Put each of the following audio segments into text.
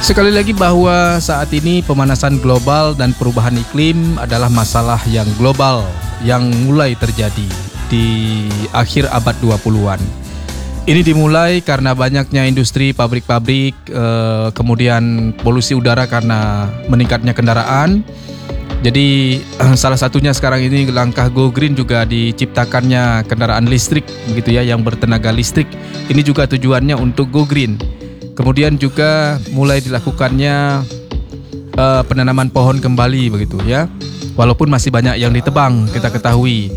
Sekali lagi bahwa saat ini pemanasan global dan perubahan iklim adalah masalah yang global yang mulai terjadi di akhir abad 20-an. Ini dimulai karena banyaknya industri, pabrik-pabrik, kemudian polusi udara karena meningkatnya kendaraan. Jadi salah satunya sekarang ini langkah Go Green juga diciptakannya kendaraan listrik begitu ya, yang bertenaga listrik. Ini juga tujuannya untuk Go Green. Kemudian juga mulai dilakukannya penanaman pohon kembali begitu ya. Walaupun masih banyak yang ditebang, kita ketahui.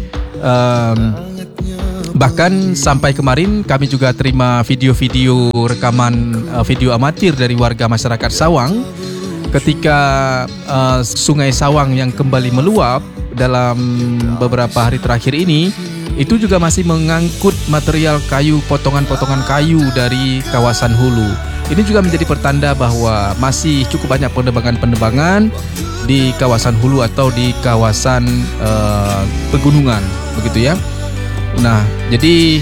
Bahkan sampai kemarin kami juga terima video-video rekaman video amatir dari warga masyarakat Sawang ketika Sungai Sawang yang kembali meluap dalam beberapa hari terakhir ini, itu juga masih mengangkut material kayu, potongan-potongan kayu dari kawasan hulu. Ini juga menjadi pertanda bahwa masih cukup banyak penebangan-penebangan di kawasan hulu atau di kawasan pegunungan, begitu ya. Nah, jadi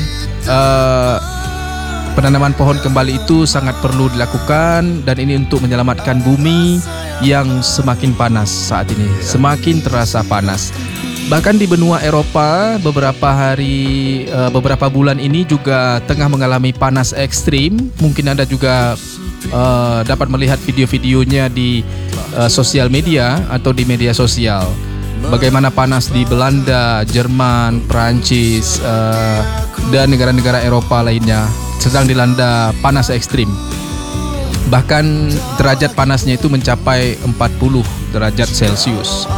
penanaman pohon kembali itu sangat perlu dilakukan, dan ini untuk menyelamatkan bumi yang semakin panas saat ini, semakin terasa panas. Bahkan di benua Eropa beberapa bulan ini juga tengah mengalami panas ekstrim. Mungkin Anda juga dapat melihat video-videonya di sosial media atau di media sosial. Bagaimana panas di Belanda, Jerman, Perancis, dan negara-negara Eropa lainnya sedang dilanda panas ekstrim. Bahkan derajat panasnya itu mencapai 40 derajat Celcius.